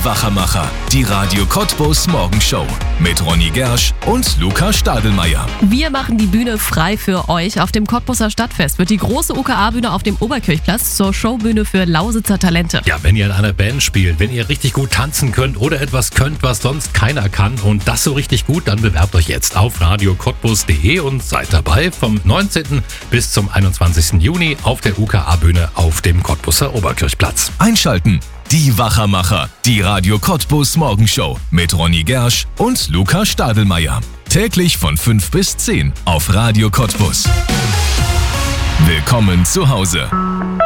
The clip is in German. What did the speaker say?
Wachermacher, die Radio Cottbus Morgenshow mit Ronny Gersch und Luca Stadelmeier. Wir machen die Bühne frei für euch. Auf dem Cottbuser Stadtfest wird die große UKA-Bühne auf dem Oberkirchplatz zur Showbühne für Lausitzer Talente. Ja, wenn ihr in einer Band spielt, wenn ihr richtig gut tanzen könnt oder etwas könnt, was sonst keiner kann und das so richtig gut, dann bewerbt euch jetzt auf radiocottbus.de und seid dabei vom 19. bis zum 21. Juni auf der UKA-Bühne auf dem Cottbuser Oberkirchplatz. Einschalten, die Wachermacher, die Radio Cottbus Morgenshow mit Ronny Gersch und Luca Stadelmeier. Täglich von 5 bis 10 auf Radio Cottbus. Willkommen zu Hause.